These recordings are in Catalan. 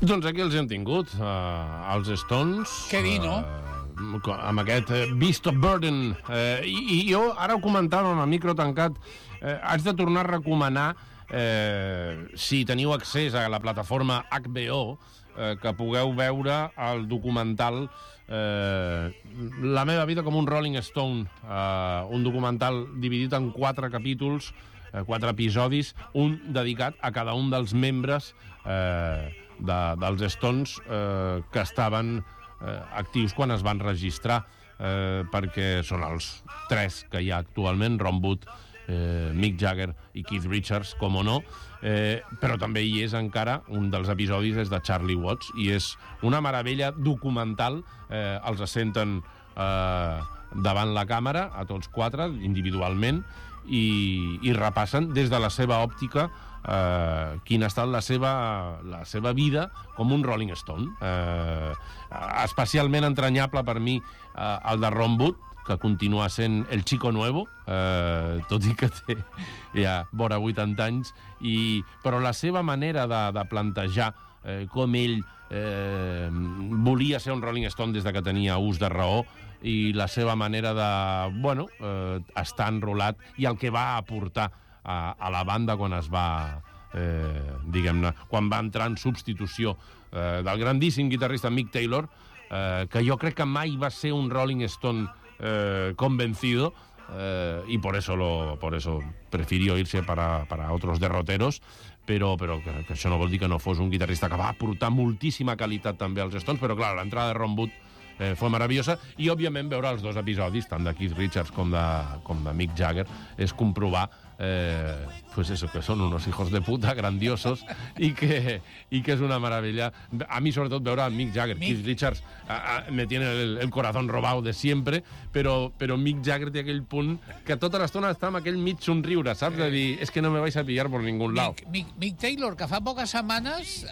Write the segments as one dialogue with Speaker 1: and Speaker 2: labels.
Speaker 1: Doncs aquí els hem tingut, els Stones.
Speaker 2: Què dir, no?
Speaker 1: Amb aquest Beast of Burden. I jo, ara ho comentava amb el micro tancat, haig de tornar a recomanar, si teniu accés a la plataforma HBO, que pugueu veure el documental La meva vida com un Rolling Stone, un documental dividit en 4 capítols, 4 episodis, un dedicat a cada un dels membres dels Stones que estaven actius quan es van registrar, perquè són els 3 que hi ha actualment, Ron Wood, Mick Jagger i Keith Richards, com o no, però també hi és encara un dels episodis és de Charlie Watts, i és una meravella documental. Els assenten davant la càmera a tots 4 individualment i repassen des de la seva òptica quina ha estat la seva vida com un Rolling Stone. Especialment entranyable per mi el de Ron Wood, que continua sent el chico nuevo, tot i que té ja vora 80 anys, però la seva manera de plantejar com ell volia ser un Rolling Stone des de que tenia ús de raó, i la seva manera de, estar enrolat, i el que va aportar a la banda quan es va, diguem-ne, quan va entrar en substitució del grandíssim guitarrista Mick Taylor, que jo crec que mai va ser un Rolling Stone convencido, y por eso prefirió irse para otros derroteros, però que això no vol dir que no fos un guitarrista que va aportar moltíssima qualitat també als Stones, però clar, l'entrada de Ron Wood fue maravillosa, i òbviament veure els 2 episodis, tant de Keith Richards com de Mick Jagger, és comprovar pues eso, que son unos hijos de puta grandiosos, y que es una maravilla. A mí sobre todo veure a Mick Jagger. Keith Richards me tiene el corazón robado de siempre, però Mick Jagger té aquell punt que tota l'estona està amb aquell mig somriure, saps? De dir, és que no me vais a pillar por ningún lado.
Speaker 2: Mick Taylor, que fa poques setmanes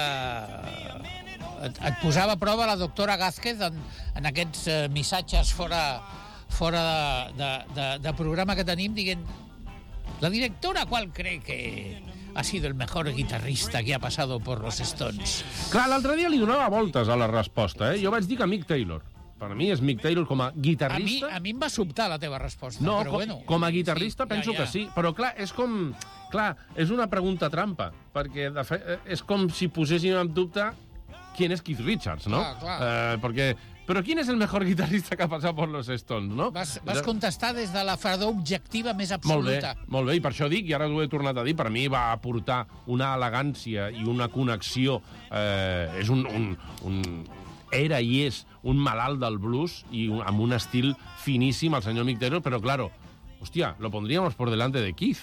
Speaker 2: et posava a prova la doctora Gázquez en aquests missatges fora de programa que tenim, dient: la directora, ¿cuál cree que ha sido el mejor guitarrista que ha pasado por los Stones?
Speaker 1: Clar, l'altre dia li donava voltes a la resposta, Jo vaig dir que Mick Taylor. Per mi és Mick Taylor com a guitarrista.
Speaker 2: A mi em va sobtar la teva resposta,
Speaker 1: no,
Speaker 2: però bueno.
Speaker 1: Com a guitarrista
Speaker 2: sí,
Speaker 1: penso que sí, però clar, és com... Clar, és una pregunta trampa, perquè de fet, és com si poséssim en dubte quién es Keith Richards, ¿no?
Speaker 2: Clar.
Speaker 1: Però ¿quién es el mejor guitarrista que ha passat per los Stones, no?
Speaker 2: Vas contestar des de la fredor objectiva més absoluta.
Speaker 1: Molt bé, i per això dic, i ara ho he tornat a dir, per mi va aportar una elegància i una connexió. És era i és un malalt del blues, i amb un estil finíssim, el senyor Mick Taylor, però claro, hostia, lo pondríamos por delante de Keith.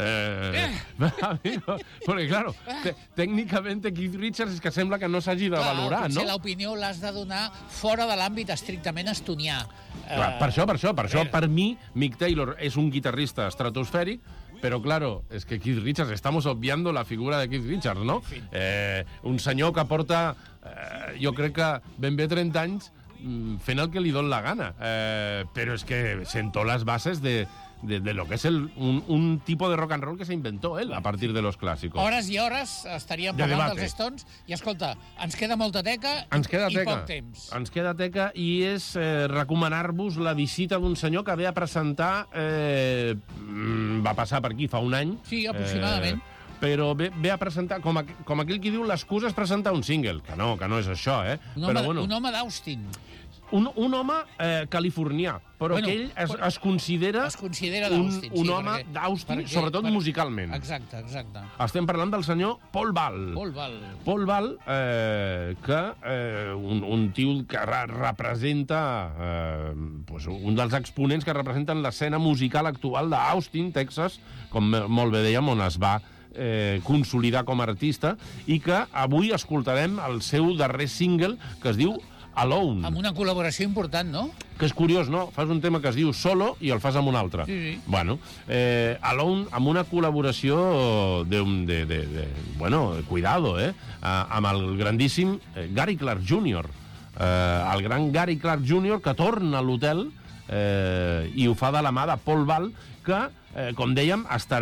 Speaker 1: Porque claro, tècnicamente Keith Richards és que sembla que no s'hagi de valorar, no?
Speaker 2: Potser l'opinió l'has de donar fora de l'àmbit estrictament estonià.
Speaker 1: Per això, per mi, Mick Taylor és un guitarrista estratosfèric, però, claro, és que Keith Richards, estamos obviando la figura de Keith Richards, no? Un senyor que porta, jo crec que ben bé 30 anys fent el que li dona la gana, però és que sentó les bases de lo que es un tipo de rock and roll que se inventó él a partir de los clásicos.
Speaker 2: Hores i hores estaríem parlant dels Stones, i escolta, ens queda molta teca i poc temps.
Speaker 1: Ens queda teca, i és recomanar-vos la visita d'un senyor que ve a presentar, va passar per aquí fa un any.
Speaker 2: Sí, aproximadament.
Speaker 1: Però ve a presentar, com aquell qui diu, l'excusa és presentar un single, que no és això,
Speaker 2: Un home d'Austin.
Speaker 1: Un home californià, però que ell es considera
Speaker 2: d'Austin,
Speaker 1: un home d'Austin, sobretot musicalment.
Speaker 2: Exacte.
Speaker 1: Estem parlant del senyor Paul Ball. Paul Ball, que un tio que representa un dels exponents que representen l'escena musical actual d'Austin, Texas, com molt bé dèiem, on es va consolidar com a artista, i que avui escoltarem el seu darrer single, que es diu Alone.
Speaker 2: Amb una col·laboració important, no?
Speaker 1: Que és curiós, no? Fas un tema que es diu Solo i el fas amb un altre.
Speaker 2: Sí.
Speaker 1: Bueno, Alone, amb una col·laboració cuidado, amb el grandíssim Gary Clark Jr. El gran Gary Clark Jr., que torna a l'hotel i ho fa de la mà de Paul Ball, que, com dèiem, estarà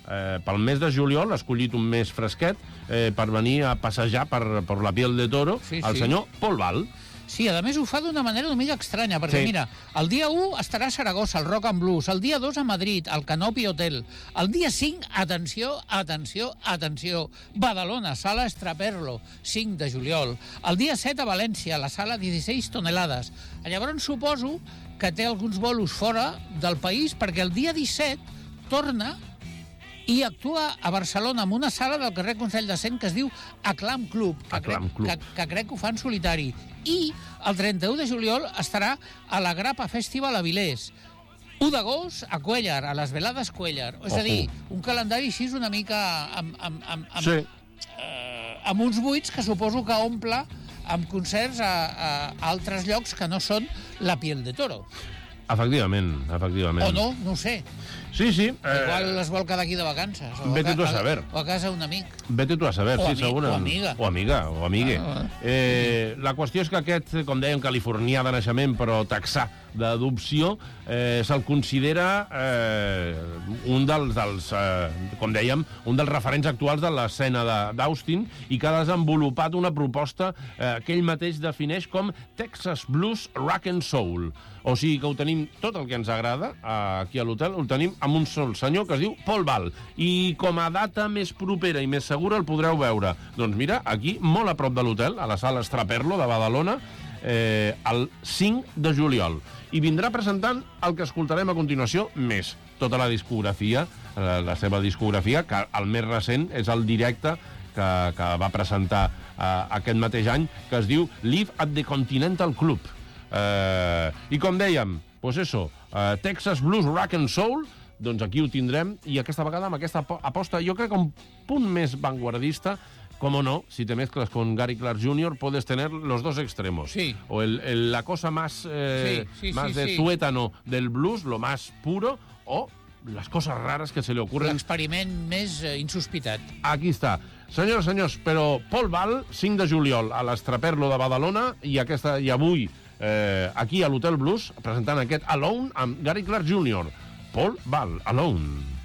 Speaker 1: pel mes de juliol, ha escollit un mes fresquet per venir a passejar per la Piel de Toro el senyor Paul Val.
Speaker 2: Sí, a més ho fa d'una manera una mica estranya, perquè mira, el dia 1 estarà a Saragossa, al Rock and Blues, el dia 2 a Madrid, al Canopy Hotel, el dia 5, atenció, Badalona, Sala Estraperlo, 5 de juliol, el dia 7 a València, la sala 16 tonelades. Llavors suposo que té alguns bolos fora del país, perquè el dia 17 torna i actua a Barcelona en una sala del carrer Consell de Cent que es diu Aclam Club, que crec que ho fa en solitari. I el 31 de juliol estarà a la Grapa Festival a Vilés. 1 d'agost a Cuéllar, a les Velades Cuéllar. És a dir, un calendari així una mica amb uns buits que suposo que omple amb concerts a altres llocs que no són la Piel de Toro.
Speaker 1: Efectivament.
Speaker 2: O no, no ho sé.
Speaker 1: Sí.
Speaker 2: Igual es vol quedar aquí de vacances.
Speaker 1: Vete tu a saber.
Speaker 2: O a casa un amic.
Speaker 1: Vete tu a saber, sí, segurament.
Speaker 2: O amiga.
Speaker 1: O amigue. La qüestió és que aquest, com dèiem, californià de naixement, però texà d'adopció, se'l considera un dels com dèiem, un dels referents actuals de l'escena d'Austin i que ha desenvolupat una proposta que ell mateix defineix com Texas Blues Rock and Soul. O sigui que ho tenim tot el que ens agrada aquí a l'hotel, ho tenim amb un sol senyor que es diu Paul Val. I com a data més propera i més segura el podreu veure. Doncs mira, aquí, molt a prop de l'hotel, a la sala Estraperlo de Badalona, el 5 de juliol. I vindrà presentant el que escoltarem a continuació més. Tota la discografia, la seva discografia, que el més recent és el directe que va presentar aquest mateix any, que es diu Live at the Continental Club. I com dèiem, doncs això, Texas Blues Rock and Soul, doncs aquí ho tindrem, i aquesta vegada amb aquesta aposta, jo crec que un punt més vanguardista, como no, si te mezclas con Gary Clark Jr., puedes tener los dos extremos.
Speaker 2: Sí.
Speaker 1: O la cosa más, de tuétano del blues, lo más puro, o las cosas raras que se le ocurren.
Speaker 2: L'experiment més insospitat.
Speaker 1: Aquí està. Senyors, però Paul Val, 5 de juliol, a l'Estraperlo de Badalona, i avui, aquí a l'Hotel Blues, presentant aquest Alone amb Gary Clark Jr. Paul Val, Alone.